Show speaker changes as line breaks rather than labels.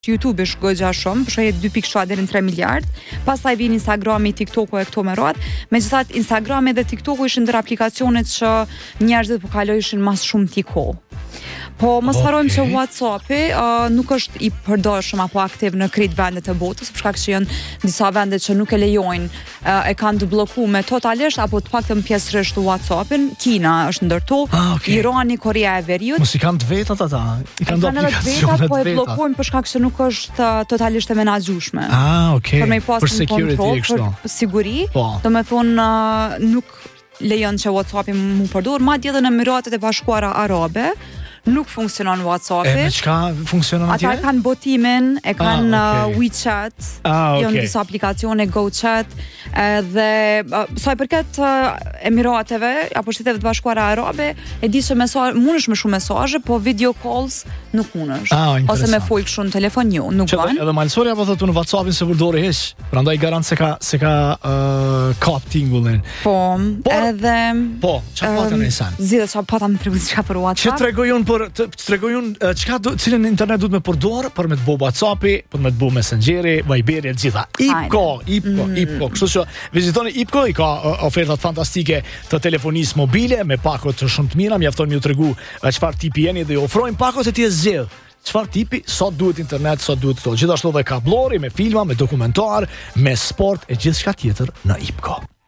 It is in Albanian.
YouTube është goxha shumë, për shembull 2.7 deri në 3 miliard. Pastaj vjen Instagrami, TikToku e këto me radhë. Megjithatë Instagrami dhe TikToku ishin ndër aplikacionet që njerëzit po kalojshin mas shumë kohë. Po mos harrojmë se WhatsAppi nuk është i përdorshëm apo aktiv në krejt vendet e botës, për shkak se janë disa vende që nuk e lejojnë, e kanë të bllokuar totalisht apo të paktën pjesërisht WhatsAppin. Kina është ndër to, Irani, Korea e Veriut.
Mos i kanë të vetat ata. I kanë
aplikacionet po e bllokojnë për shkak se nuk është totalisht e menaxhueshme.
Për security e kështu.
Për siguri, domethënë nuk lejon që WhatsAppi mu përdor, madje edhe në Emiratet e Bashkuara Arabe nuk funksionon WhatsAppi.
Me çka funksionon atje?
Ata kanë botimin, e kanë WeChat, janë disa aplikacione GoChat, dhe sa i përket Emirateve apo Shteteve të Bashkuara Arabe, e di se mundesh me shumë mesazhe, po video calls nuk mundesh. Ose me fol kështu në telefon nuk bën.
Edhe Malsori apo thotë në WhatsAppin se përdori hiç. Prandaj garant se ka kap tingullin.
Po, edhe
çfarë patën e san?
Zgjidhet çfarë patën me çka për WhatsApp.
Ç'e tregojun cilën internet duhet me përdor për me të bëu WhatsAppi, për me të bëu Messengeri, Viberi e gjitha. IPCO. Kështu që vizitoni IPCO, i ka ofertat fantastike të telefonisë mobile me pakot shumë të mira, mjafton më u tregu çfarë tipi jeni dhe ju ofrojnë pakot e ti e zgjedh. Çfarë tipi, sot duhet internet, sot duhet këto. Gjithashtu edhe kablori me filma, me dokumentar, me sport e gjithçka tjetër në IPCO.